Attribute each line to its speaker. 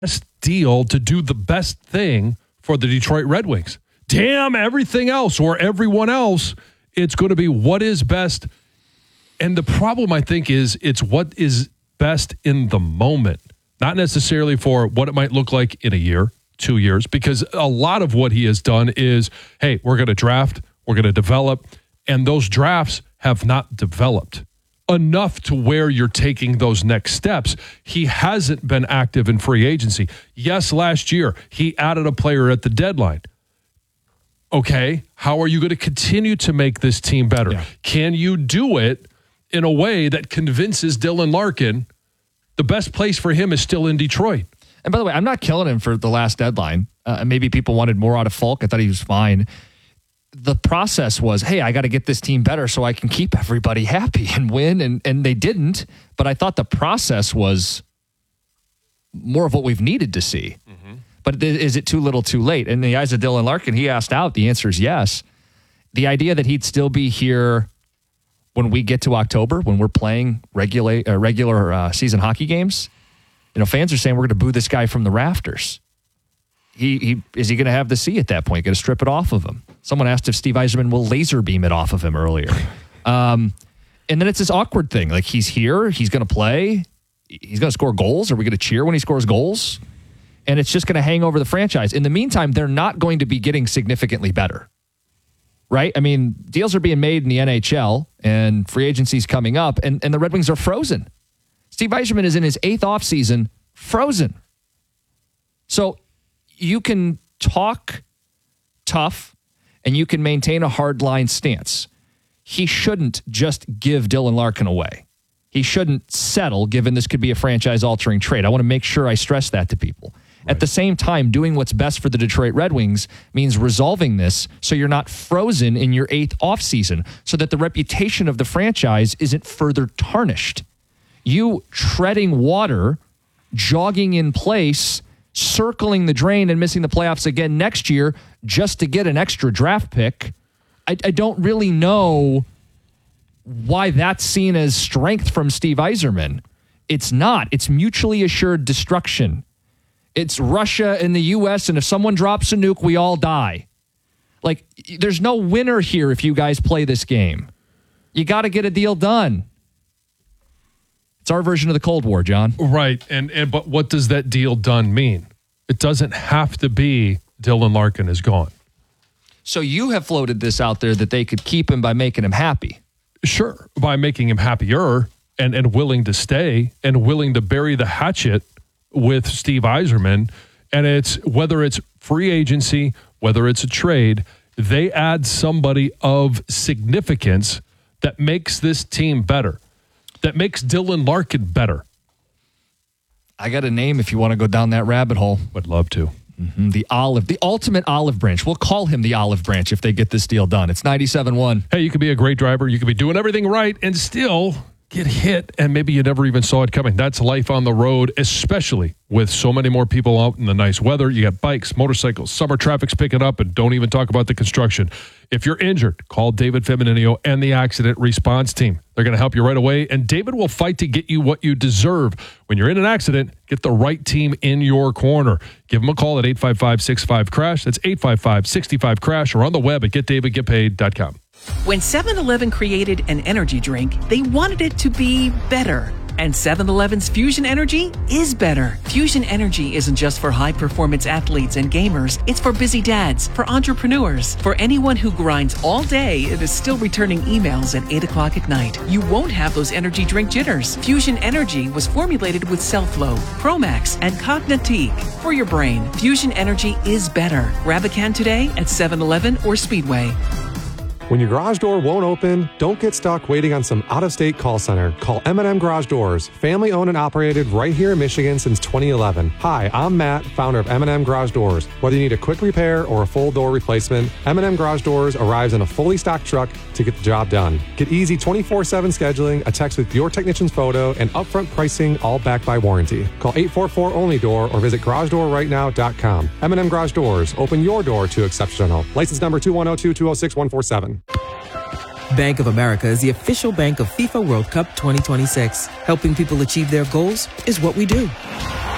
Speaker 1: best deal to do the best thing for the Detroit Red Wings. Damn everything else or everyone else, it's going to be what is best. And the problem, I think, is it's what is best in the moment, not necessarily for what it might look like in a year, 2 years, because a lot of what he has done is, hey, we're going to draft, we're going to develop, and those drafts have not developed enough to where you're taking those next steps. He hasn't been active in free agency. Yes, last year, he added a player at the deadline. Okay, how are you going to continue to make this team better? Yeah. Can you do it in a way that convinces Dylan Larkin the best place for him is still in Detroit?
Speaker 2: And by the way, I'm not killing him for the last deadline. Maybe people wanted more out of Falk. I thought he was fine. The process was, hey, I got to get this team better so I can keep everybody happy and win, and they didn't. But I thought the process was more of what we've needed to see. Mm-hmm. But is it too little too late? In the eyes of Dylan Larkin, he asked out. The answer is yes. The idea that he'd still be here when we get to October, when we're playing regular season hockey games, fans are saying we're going to boo this guy from the rafters. Is he going to have the C at that point? Going to strip it off of him? Someone asked if Steve Yzerman will laser beam it off of him earlier. And then it's this awkward thing. Like, he's here, he's going to play, he's going to score goals. Are we going to cheer when he scores goals? And it's just going to hang over the franchise. In the meantime, they're not going to be getting significantly better. Right? I mean, deals are being made in the NHL and free agency's coming up, and the Red Wings are frozen. Steve Yzerman is in his 8th offseason, frozen. So you can talk tough and you can maintain a hardline stance. He shouldn't just give Dylan Larkin away. He shouldn't settle, given this could be a franchise-altering trade. I want to make sure I stress that to people. Right. At the same time, doing what's best for the Detroit Red Wings means resolving this so you're not frozen in your 8th offseason, so that the reputation of the franchise isn't further tarnished. You treading water, jogging in place, circling the drain and missing the playoffs again next year just to get an extra draft pick, I don't really know why that's seen as strength from Steve Yzerman. It's not. It's mutually assured destruction. It's Russia and the U.S., and if someone drops a nuke, we all die. Like, there's no winner here if you guys play this game. You got to get a deal done. It's our version of the Cold War, John.
Speaker 1: Right, but what does that deal done mean? It doesn't have to be Dylan Larkin is gone.
Speaker 2: So you have floated this out there that they could keep him by making him happy.
Speaker 1: Sure, by making him happier and willing to stay and willing to bury the hatchet with Steve Yzerman. And it's whether it's free agency, whether it's a trade, they add somebody of significance that makes this team better, that makes Dylan Larkin better.
Speaker 2: I got a name if you want to go down that rabbit hole.
Speaker 1: Would love to.
Speaker 2: Mm-hmm. The ultimate olive branch. We'll call him the olive branch if they get this deal done. It's 97.1.
Speaker 1: Hey, you could be a great driver. You could be doing everything right and still get hit, and maybe you never even saw it coming. That's life on the road, especially with so many more people out in the nice weather. You got bikes, motorcycles, summer traffic's picking up, and don't even talk about the construction. If you're injured, call David Femininio and the Accident Response Team. They're going to help you right away, and David will fight to get you what you deserve. When you're in an accident, get the right team in your corner. Give them a call at 855-65-CRASH. That's 855-65-CRASH, or on the web at getdavidgetpaid.com.
Speaker 3: When 7-Eleven created an energy drink, they wanted it to be better. And 7-Eleven's Fusion Energy is better. Fusion Energy isn't just for high-performance athletes and gamers. It's for busy dads, for entrepreneurs, for anyone who grinds all day and is still returning emails at 8 o'clock at night. You won't have those energy drink jitters. Fusion Energy was formulated with Cellflow, Promax, and Cognitique. For your brain, Fusion Energy is better. Grab a can today at 7-Eleven or Speedway.
Speaker 4: When your garage door won't open, don't get stuck waiting on some out-of-state call center. Call M&M Garage Doors, family-owned and operated right here in Michigan since 2011. Hi, I'm Matt, founder of M&M Garage Doors. Whether you need a quick repair or a full door replacement, M&M Garage Doors arrives in a fully stocked truck to get the job done. Get easy 24/7 scheduling, a text with your technician's photo, and upfront pricing, all backed by warranty. Call 844-ONLY-DOOR or visit garagedoorrightnow.com. M&M Garage Doors, open your door to exceptional. License number 2102206-147.
Speaker 5: Bank of America is the official bank of FIFA World Cup 2026. Helping people achieve their goals is what we do.